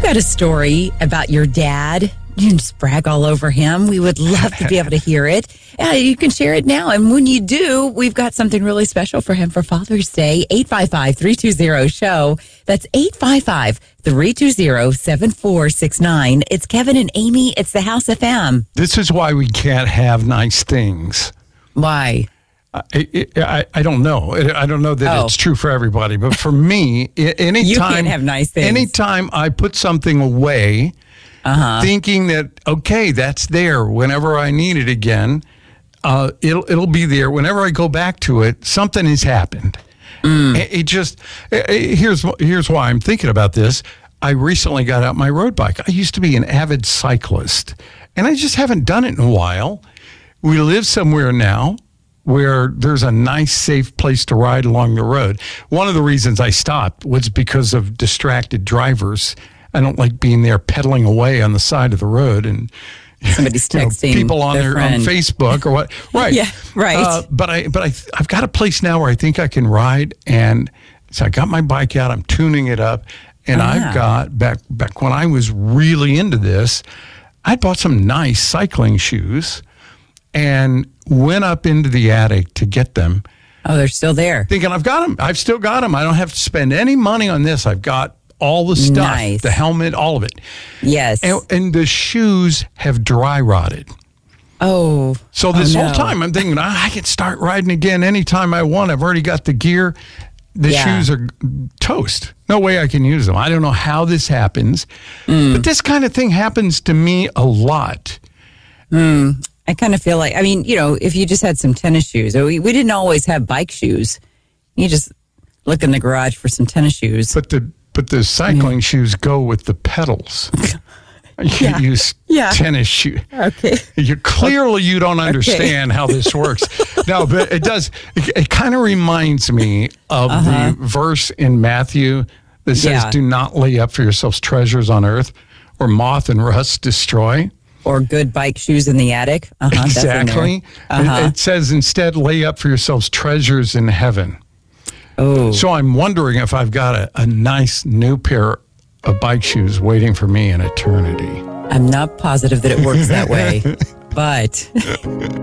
got a story about your dad. You can just brag all over him. We would love to be able to hear it. You can share it now. And when you do, we've got something really special for him for Father's Day. 855-320-SHOW. That's 855-320-7469. It's Kevin and Amy. It's the House FM. This is why we can't have nice things. Why? I don't know. I don't know that it's true for everybody. But for me, anytime you can't have nice things. Anytime I put something away, thinking that, okay, that's there whenever I need it again, it'll be there. Whenever I go back to it, something has happened. Here's why I'm thinking about this. I recently got out my road bike. I used to be an avid cyclist, and I just haven't done it in a while. We live somewhere now where there's a nice, safe place to ride along the road. One of the reasons I stopped was because of distracted drivers. I don't like being there pedaling away on the side of the road and somebody's texting people on friend. on Facebook or what. Right. Yeah, right. But I've got a place now where I think I can ride, and so I got my bike out. I'm tuning it up, and I've got back when I was really into this, I bought some nice cycling shoes and went up into the attic to get them. Oh, they're still there. Thinking I've got them. I've still got them. I don't have to spend any money on this. I've got all the stuff, nice. The helmet, all of it. Yes. And the shoes have dry rotted. Oh. So this whole time I'm thinking, I can start riding again anytime I want. I've already got the gear. The shoes are toast. No way I can use them. I don't know how this happens. But this kind of thing happens to me a lot. I kind of feel like, if you just had some tennis shoes, we didn't always have bike shoes. You just look in the garage for some tennis shoes. But the cycling shoes go with the pedals. You use tennis shoes. Okay. You don't understand how this works. No, but it does. It kind of reminds me of the verse in Matthew that says, "Do not lay up for yourselves treasures on earth, or moth and rust destroy." Or good bike shoes in the attic. Exactly. It says instead, lay up for yourselves treasures in heaven. Oh. So I'm wondering if I've got a nice new pair of bike shoes waiting for me in eternity. I'm not positive that it works that way, but